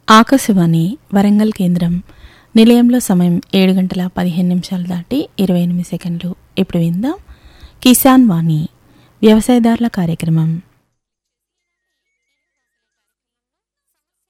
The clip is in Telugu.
ఆకాశవాణి వరంగల్ కేంద్రం. నిలయంలో సమయం 7:15 దాటి 28 సెకండ్లు. ఇప్పుడు విందాం కిసాన్ వాణి వ్యవసాయదారుల కార్యక్రమం.